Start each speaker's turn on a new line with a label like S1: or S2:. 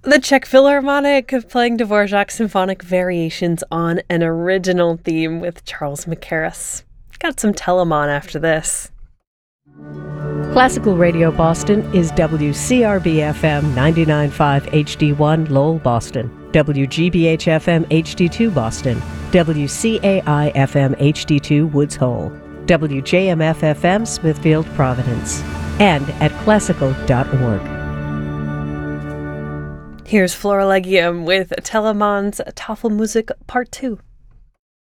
S1: The Czech Philharmonic playing Dvorak's symphonic variations on an original theme with Charles Mackerras. Got some Telemann after this.
S2: Classical Radio Boston is WCRB-FM 99.5 HD1 Lowell, Boston, WGBH-FM HD2 Boston, WCAI-FM HD2 Woods Hole, WJMF-FM Smithfield, Providence, and at classical.org.
S1: Here's Flora Legium with Telemann's Tafelmusik Part 2.